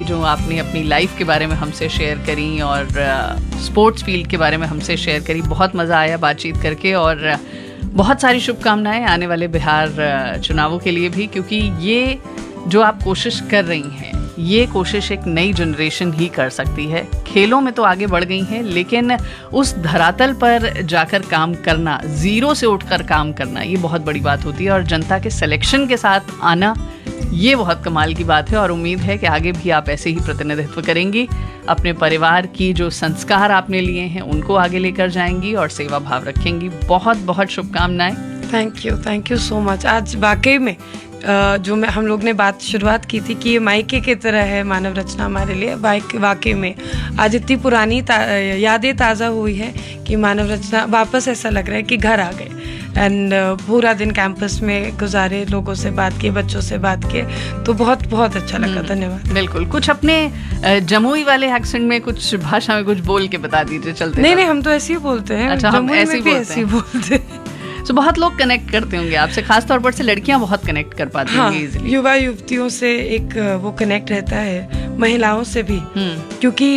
जो आपने अपनी लाइफ के बारे में हमसे शेयर करी और स्पोर्ट्स फील्ड के बारे में हमसे शेयर करी। बहुत मज़ा आया बातचीत करके और बहुत सारी शुभकामनाएं आने वाले बिहार चुनावों के लिए भी, क्योंकि ये जो आप कोशिश कर रही हैं ये कोशिश एक नई जनरेशन ही कर सकती है। खेलों में तो आगे बढ़ गई हैं, लेकिन उस धरातल पर जाकर काम करना, जीरो से उठकर काम करना, ये बहुत बड़ी बात होती है और जनता के सिलेक्शन के साथ आना ये बहुत कमाल की बात है। और उम्मीद है कि आगे भी आप ऐसे ही प्रतिनिधित्व करेंगी, अपने परिवार की जो संस्कार आपने लिए हैं उनको आगे लेकर जाएंगी और सेवा भाव रखेंगी। बहुत बहुत शुभकामनाएं। Thank you so much. आज वाकई में जो हम लोग ने शुरुआत की थी कि ये मायके की तरह है मानव रचना हमारे लिए, वाकई में आज इतनी पुरानी यादें ताज़ा हुई है कि मानव रचना वापस ऐसा लग रहा है कि घर आ गए। एंड पूरा दिन कैंपस में गुजारे, लोगों से बात की, बच्चों से बात किए, तो बहुत बहुत अच्छा लगा। धन्यवाद। बिल्कुल, कुछ अपने जमुई वाले एक्सेंट में, कुछ भाषा में कुछ बोल के बता दीजिए चलते। नहीं, हम तो ऐसे ही बोलते हैं। अच्छा, हम ऐसे ही बोलते हैं। तो बहुत लोग कनेक्ट करते होंगे आपसे, खासतौर पर से लड़कियां बहुत कनेक्ट कर पाती होंगी इजीली। युवा युवतियों से एक वो कनेक्ट रहता है, महिलाओं से भी, क्योंकि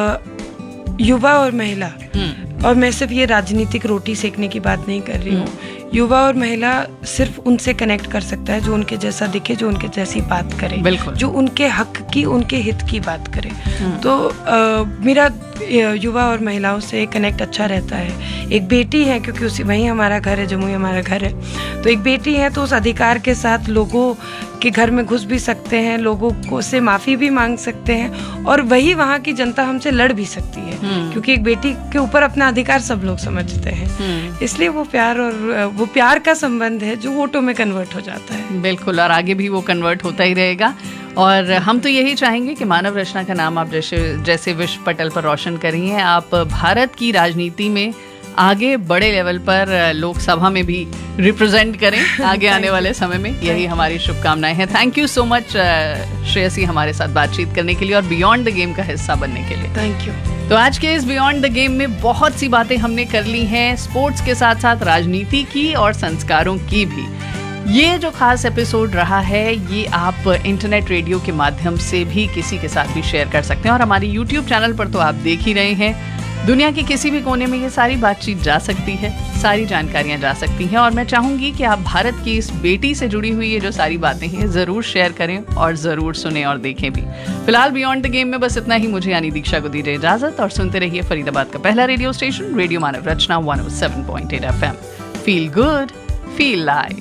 युवा और महिला, और मैं सिर्फ ये राजनीतिक रोटी सेकने की बात नहीं कर रही हूँ, युवा और महिला सिर्फ उनसे कनेक्ट कर सकता है जो उनके जैसा दिखे, जो उनके जैसी बात करे, जो उनके हक की, उनके हित की बात करे। तो मेरा युवा और महिलाओं से एक अच्छा रहता है। एक बेटी है, क्योंकि वहीं हमारा घर है, जमुई हमारा घर है, तो एक बेटी है तो उस अधिकार के साथ लोगों के घर में घुस भी सकते हैं, लोगों को से माफ़ी भी मांग सकते हैं, और वही वहाँ की जनता हमसे लड़ भी सकती है, क्योंकि एक बेटी के ऊपर अपना अधिकार सब लोग समझते हैं। इसलिए वो प्यार का संबंध है जो वोटों में कन्वर्ट हो जाता है। बिल्कुल, और आगे भी वो कन्वर्ट होता ही रहेगा। और हम तो यही चाहेंगे कि मानव रचना का नाम आप जैसे विश्व पटल पर रोशन करी हैं, आप भारत की राजनीति में आगे बड़े लेवल पर लोकसभा में भी रिप्रेजेंट करें आगे आने वाले समय में। यही हमारी शुभकामनाएं हैं। Thank you so much Shreyasi हमारे साथ बातचीत करने के लिए और बियॉन्ड द गेम का हिस्सा बनने के लिए। Thank you. तो आज के इस बियॉन्ड द गेम में बहुत सी बातें हमने कर ली हैं, स्पोर्ट्स के साथ साथ राजनीति की और संस्कारों की भी। ये जो खास एपिसोड रहा है ये आप इंटरनेट रेडियो के माध्यम से भी किसी के साथ भी शेयर कर सकते हैं, और हमारे YouTube चैनल पर तो आप देख ही रहे हैं। दुनिया के किसी भी कोने में ये सारी बातचीत जा सकती है, सारी जानकारियां जा सकती हैं, और मैं चाहूंगी कि आप भारत की इस बेटी से जुड़ी हुई ये जो सारी बातें हैं ज़रूर शेयर करें और ज़रूर सुने और देखें भी। फिलहाल बियॉन्ड द गेम में बस इतना ही। मुझे यानी दीक्षा को दीजिए इजाज़त और सुनते रहिए फरीदाबाद का पहला रेडियो स्टेशन, रेडियो मानव रचना 107.8 FM। Feel good, feel live.